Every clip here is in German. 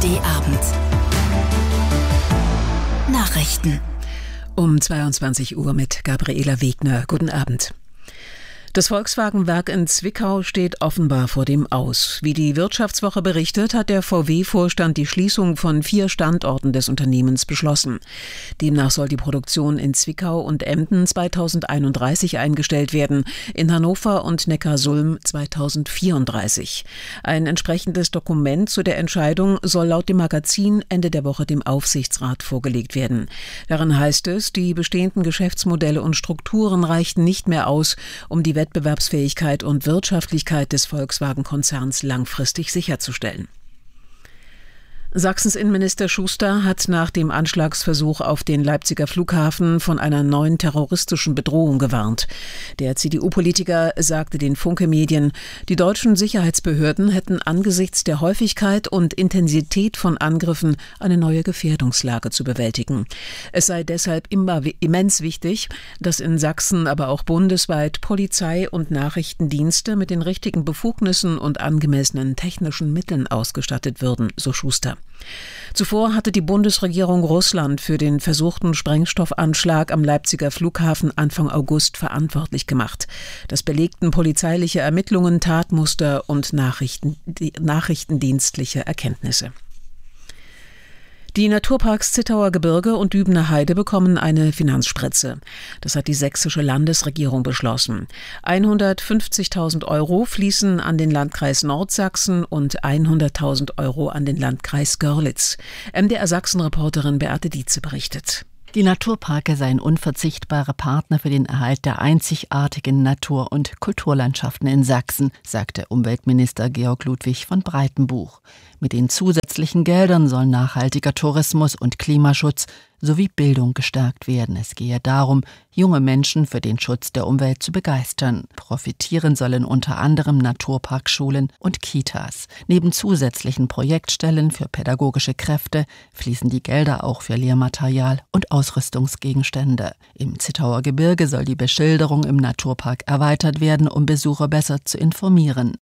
ARD-Abend. Nachrichten. Um 22 Uhr mit Gabriela Wegner. Guten Abend. Das Volkswagen-Werk in Zwickau steht offenbar vor dem Aus. Wie die Wirtschaftswoche berichtet, hat der VW-Vorstand die Schließung von 4 Standorten des Unternehmens beschlossen. Demnach soll die Produktion in Zwickau und Emden 2031 eingestellt werden, in Hannover und Neckarsulm 2034. Ein entsprechendes Dokument zu der Entscheidung soll laut dem Magazin Ende der Woche dem Aufsichtsrat vorgelegt werden. Darin heißt es, die bestehenden Geschäftsmodelle und Strukturen reichten nicht mehr aus, um die Wettbewerbsfähigkeit und Wirtschaftlichkeit des Volkswagen-Konzerns langfristig sicherzustellen. Sachsens Innenminister Schuster hat nach dem Anschlagsversuch auf den Leipziger Flughafen von einer neuen terroristischen Bedrohung gewarnt. Der CDU-Politiker sagte den Funke-Medien, die deutschen Sicherheitsbehörden hätten angesichts der Häufigkeit und Intensität von Angriffen eine neue Gefährdungslage zu bewältigen. Es sei deshalb immens wichtig, dass in Sachsen, aber auch bundesweit Polizei und Nachrichtendienste mit den richtigen Befugnissen und angemessenen technischen Mitteln ausgestattet würden, so Schuster. Zuvor hatte die Bundesregierung Russland für den versuchten Sprengstoffanschlag am Leipziger Flughafen Anfang August verantwortlich gemacht. Das belegten polizeiliche Ermittlungen, Tatmuster und nachrichtendienstliche Erkenntnisse. Die Naturparks Zittauer Gebirge und Dübener Heide bekommen eine Finanzspritze. Das hat die sächsische Landesregierung beschlossen. 150.000 Euro fließen an den Landkreis Nordsachsen und 100.000 Euro an den Landkreis Görlitz. MDR-Sachsen-Reporterin Beate Dietze berichtet. Die Naturparke seien unverzichtbare Partner für den Erhalt der einzigartigen Natur- und Kulturlandschaften in Sachsen, sagte Umweltminister Georg Ludwig von Breitenbuch. Mit den zusätzlichen Geldern sollen nachhaltiger Tourismus und Klimaschutz sowie Bildung gestärkt werden. Es gehe darum, junge Menschen für den Schutz der Umwelt zu begeistern. Profitieren sollen unter anderem Naturparkschulen und Kitas. Neben zusätzlichen Projektstellen für pädagogische Kräfte fließen die Gelder auch für Lehrmaterial und Ausrüstungsgegenstände. Im Zittauer Gebirge soll die Beschilderung im Naturpark erweitert werden, um Besucher besser zu informieren.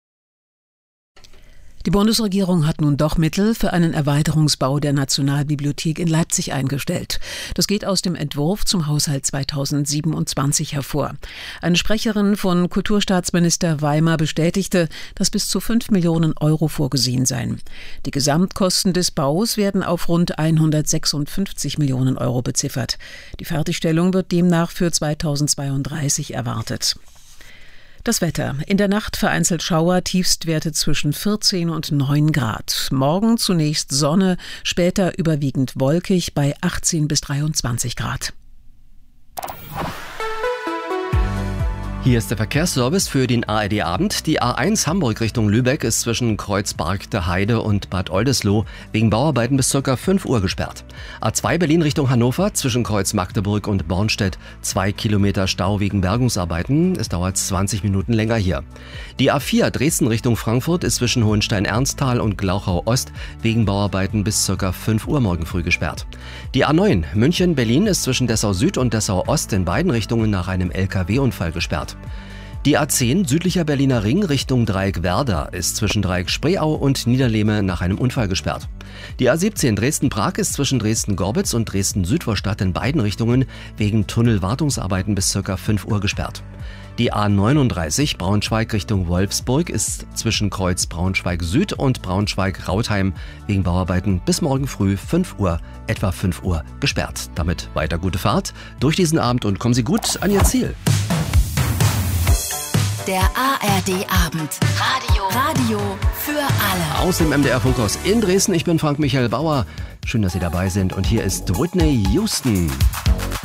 Die Bundesregierung hat nun doch Mittel für einen Erweiterungsbau der Nationalbibliothek in Leipzig eingestellt. Das geht aus dem Entwurf zum Haushalt 2027 hervor. Eine Sprecherin von Kulturstaatsminister Weimer bestätigte, dass bis zu 5 Millionen Euro vorgesehen seien. Die Gesamtkosten des Baus werden auf rund 156 Millionen Euro beziffert. Die Fertigstellung wird demnach für 2032 erwartet. Das Wetter. In der Nacht vereinzelt Schauer, Tiefstwerte zwischen 14 und 9 Grad. Morgen zunächst Sonne, später überwiegend wolkig bei 18 bis 23 Grad. Hier ist der Verkehrsservice für den ARD-Abend. Die A1 Hamburg Richtung Lübeck ist zwischen Kreuzberg der Heide und Bad Oldesloe wegen Bauarbeiten bis ca. 5 Uhr gesperrt. A2 Berlin Richtung Hannover zwischen Kreuz Magdeburg und Bornstedt 2 Kilometer Stau wegen Bergungsarbeiten. Es dauert 20 Minuten länger hier. Die A4 Dresden Richtung Frankfurt ist zwischen Hohenstein-Ernsthal und Glauchau Ost wegen Bauarbeiten bis ca. 5 Uhr morgen früh gesperrt. Die A9 München-Berlin ist zwischen Dessau Süd und Dessau Ost in beiden Richtungen nach einem LKW-Unfall gesperrt. Die A10 südlicher Berliner Ring Richtung Dreieck Werder ist zwischen Dreieck Spreeau und Niederlehme nach einem Unfall gesperrt. Die A17 Dresden-Prag ist zwischen Dresden-Gorbitz und Dresden-Südvorstadt in beiden Richtungen wegen Tunnelwartungsarbeiten bis ca. 5 Uhr gesperrt. Die A39 Braunschweig Richtung Wolfsburg ist zwischen Kreuz Braunschweig Süd und Braunschweig-Rautheim wegen Bauarbeiten bis morgen früh etwa 5 Uhr gesperrt. Damit weiter gute Fahrt durch diesen Abend und kommen Sie gut an Ihr Ziel. Der ARD-Abend. Radio für alle. Aus dem MDR-Funkhaus in Dresden. Ich bin Frank-Michael Bauer. Schön, dass Sie dabei sind. Und hier ist Whitney Houston.